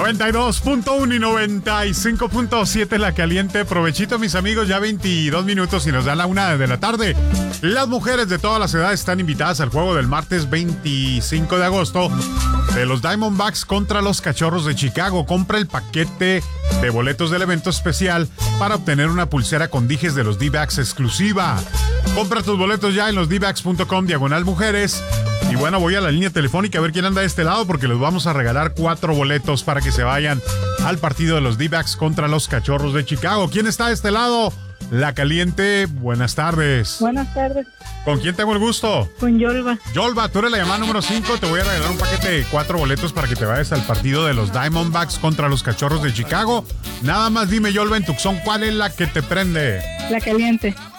92.1 y 95.7 La Caliente. Provechito, mis amigos, ya 22 minutos y nos da la 1 de la tarde. Las mujeres de todas las edades están invitadas al juego del martes 25 de agosto de los Diamondbacks contra los Cachorros de Chicago. Compra el paquete de boletos del evento especial para obtener una pulsera con dijes de los D-Backs exclusiva. Compra tus boletos ya en losdbacks.com/mujeres. Y bueno, voy a la línea telefónica a ver quién anda de este lado, porque les vamos a regalar 4 boletos para que se vayan al partido de los D-Backs contra los Cachorros de Chicago. ¿Quién está de este lado? La Caliente, buenas tardes. Buenas tardes. ¿Con quién tengo el gusto? Con Yolva. Yolva, tú eres la llamada número 5. Te voy a regalar un paquete de 4 boletos para que te vayas al partido de los Diamondbacks contra los Cachorros de Chicago. Nada más dime, Yolva, en Tucson, ¿cuál es la que te prende? La Caliente.